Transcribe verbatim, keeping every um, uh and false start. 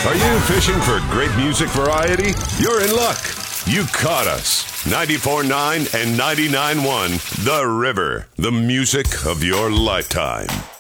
Are you fishing for great music variety? You're in luck. You caught us. ninety-four point nine and ninety-nine point one The River. The music of your lifetime.